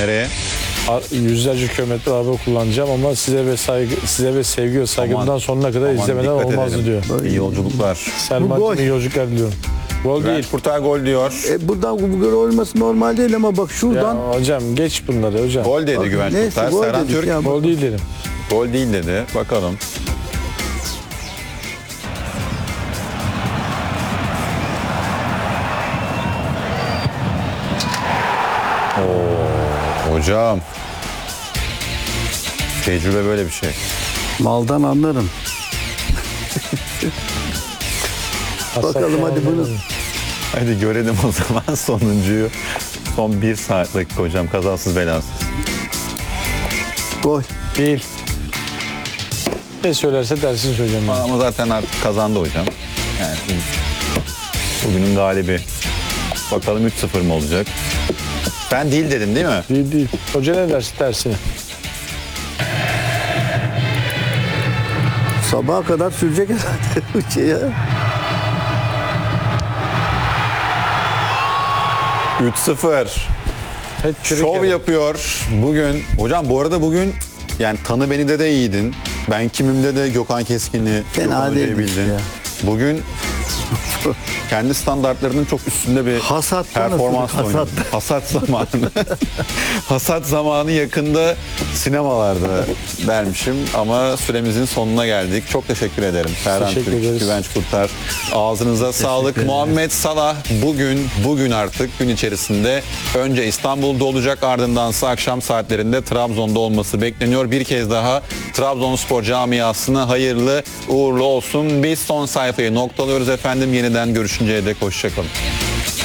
Nereye? Yüzlerce kilometre araba kullanacağım ama size ve sevgi ve saygımdan Aman, sonuna kadar izlemeden dikkat olmaz edelim. diyor. İyi yolculuklar. Bu Selman'cığım gol. iyi yolculuklar diliyorum. Gol değil. Bülent Kurtar gol diyor. Buradan bu gol olması normal değil ama bak şuradan. Ya hocam geç bunları hocam. Gol dedi Bak, Güvenç neyse, Kurtar. gol Serhan dedik Türk ya. Gol değil dedim. gol değil dedi. Bakalım. Oo, hocam. Tecrübe böyle bir şey. Maldan anlarım. Bakalım hadi bunu. Hadi görelim o zaman sonuncuyu. Son 1 saatlik hocam, kazasız belasız. Gol. Değil. Ne söylerse dersiniz hocam. Yani. Ama zaten artık kazandı hocam. Yani bugünün galibi. Bakalım 3-0 mı olacak? Ben değil dedim değil mi? Değil değil. Hoca ne derse dersini. Sabaha kadar sürecek herhalde bu şey ya. 3-0. Şov yapıyor bugün. Hocam bu arada bugün yani Tanı Beni'de de iyiydin. Ben Kimim'de de Gökhan Keskin'i Fena Gökhan Hoca'yı değildik bildin. ya. Bugün kendi standartlarının çok üstünde bir Hasattan performans nasıl? oynadı. Hasat zamanı. Hasat zamanı yakında sinemalarda dermişim ama süremizin sonuna geldik. Çok teşekkür ederim. Ferhan Teşekkür Türk, ederiz. Güvenç Kurtar. Ağzınıza sağlık. ederiz. Muhammed Salah bugün artık gün içerisinde önce İstanbul'da olacak, ardındansa akşam saatlerinde Trabzon'da olması bekleniyor. Bir kez daha Trabzonspor camiasına hayırlı uğurlu olsun. Biz son sayfayı noktalıyoruz efendim. Yeniden görüşünceye dek hoşça kalın.